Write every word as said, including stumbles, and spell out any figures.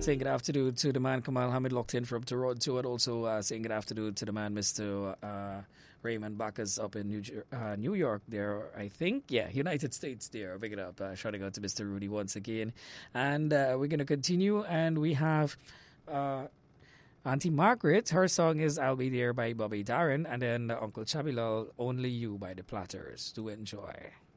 saying good afternoon to the man Kamal Hamid locked in from Toronto, and also uh, saying good afternoon to the man Mister Uh, Raymond Bacchus up in New, Jer- uh, New York there, I think. Yeah, United States there. Big it up. Uh, shouting out to Mister Rudy once again. And uh, we're going to continue, and we have uh, Auntie Margaret. Her song is I'll Be There by Bobby Darin, and then uh, Uncle Chabilal, Only You by the Platters. Do enjoy.